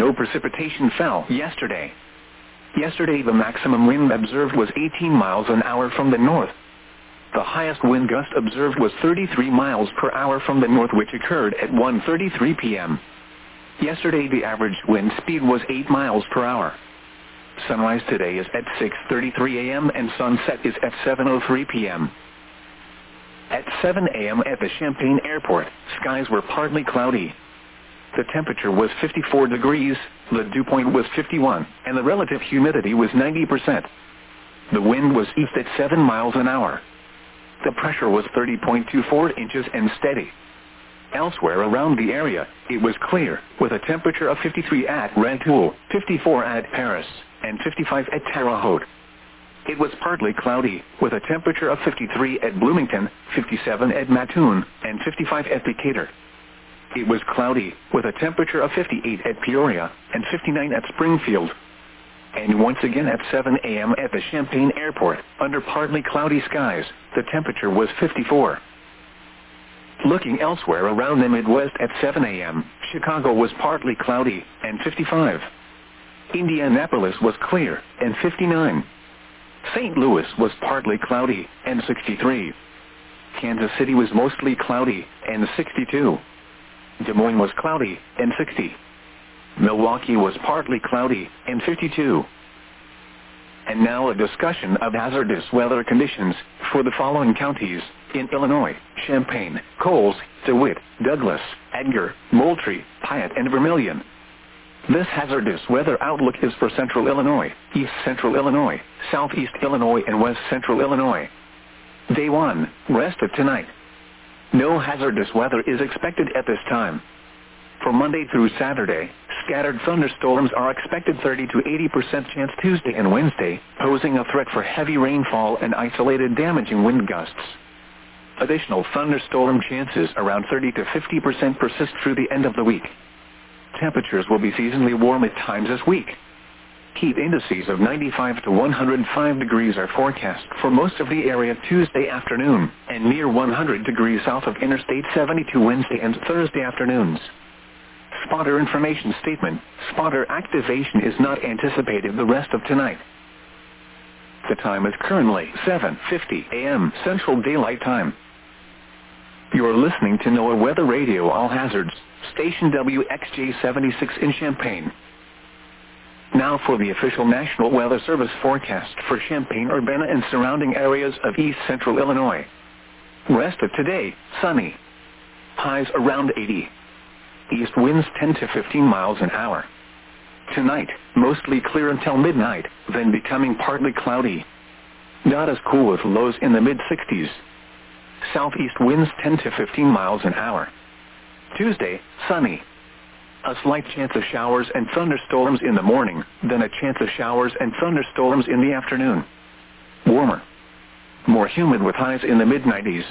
no precipitation fell yesterday. Yesterday the maximum wind observed was 18 miles an hour from the north. The highest wind gust observed was 33 miles per hour from the north, which occurred at 1:33 p.m. Yesterday the average wind speed was 8 miles per hour. Sunrise today is at 6:33 a.m. and sunset is at 7:03 p.m. At 7 a.m. at the Champaign Airport, skies were partly cloudy. The temperature was 54 degrees, the dew point was 51, and the relative humidity was 90%. The wind was east at 7 miles an hour. The pressure was 30.24 inches and steady. Elsewhere around the area, it was clear, with a temperature of 53 at Rantoul, 54 at Paris, and 55 at Terre Haute. It was partly cloudy, with a temperature of 53 at Bloomington, 57 at Mattoon, and 55 at Decatur. It was cloudy, with a temperature of 58 at Peoria, and 59 at Springfield. And once again at 7 a.m. at the Champaign Airport, under partly cloudy skies, the temperature was 54. Looking elsewhere around the Midwest at 7 a.m., Chicago was partly cloudy, and 55. Indianapolis was clear, and 59. St. Louis was partly cloudy, and 63. Kansas City was mostly cloudy, and 62. Des Moines was cloudy, and 60. Milwaukee was partly cloudy, and 52. And now a discussion of hazardous weather conditions for the following counties in Illinois: Champaign, Coles, DeWitt, Douglas, Edgar, Moultrie, Piatt, and Vermilion. This hazardous weather outlook is for Central Illinois, East Central Illinois, Southeast Illinois, and West Central Illinois. Day 1, rest of tonight. No hazardous weather is expected at this time. For Monday through Saturday, scattered thunderstorms are expected. 30 to 80% chance Tuesday and Wednesday, posing a threat for heavy rainfall and isolated damaging wind gusts. Additional thunderstorm chances around 30 to 50% persist through the end of the week. Temperatures will be seasonally warm at times this week. Heat indices of 95 to 105 degrees are forecast for most of the area Tuesday afternoon, and near 100 degrees south of Interstate 72 Wednesday and Thursday afternoons. Spotter information statement: spotter activation is not anticipated the rest of tonight. The time is currently 7:50 a.m. Central Daylight Time. You are listening to NOAA Weather Radio All Hazards, station WXJ-76 in Champaign. Now for the official National Weather Service forecast for Champaign, Urbana, and surrounding areas of East Central Illinois. Rest of today, sunny. Highs around 80. East winds 10 to 15 miles an hour. Tonight, mostly clear until midnight, then becoming partly cloudy. Not as cool with lows in the mid-60s. Southeast winds 10 to 15 miles an hour. Tuesday, sunny. A slight chance of showers and thunderstorms in the morning, then a chance of showers and thunderstorms in the afternoon. Warmer. More humid with highs in the mid-90s.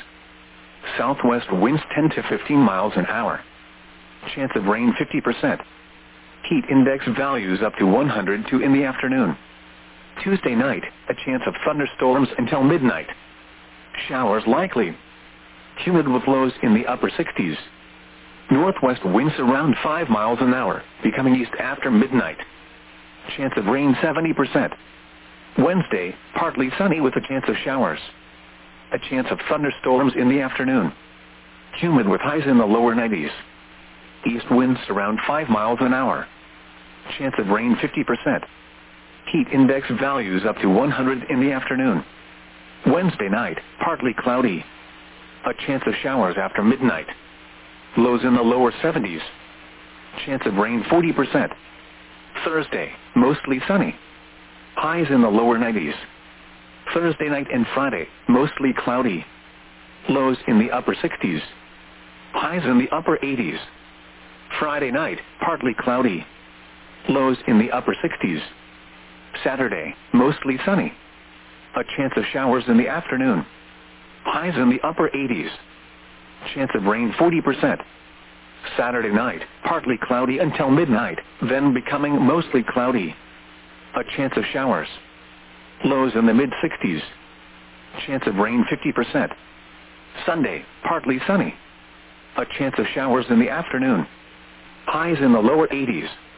Southwest winds 10 to 15 miles an hour. Chance of rain 50%. Heat index values up to 102 in the afternoon. Tuesday night, a chance of thunderstorms until midnight. Showers likely. Humid with lows in the upper 60s. Northwest winds around 5 miles an hour, becoming east after midnight. Chance of rain 70%. Wednesday, partly sunny with a chance of showers. A chance of thunderstorms in the afternoon. Humid with highs in the lower 90s. East winds around 5 miles an hour. Chance of rain 50%. Heat index values up to 100 in the afternoon. Wednesday night, partly cloudy. A chance of showers after midnight. Lows in the lower 70s. Chance of rain 40%. Thursday, mostly sunny. Highs in the lower 90s. Thursday night and Friday, mostly cloudy. Lows in the upper 60s. Highs in the upper 80s. Friday night, partly cloudy. Lows in the upper 60s. Saturday, mostly sunny. A chance of showers in the afternoon. Highs in the upper 80s. Chance of rain 40%. Saturday night, partly cloudy until midnight, then becoming mostly cloudy. A chance of showers. Lows in the mid-60s. Chance of rain 50%. Sunday, partly sunny. A chance of showers in the afternoon. Highs in the lower 80s.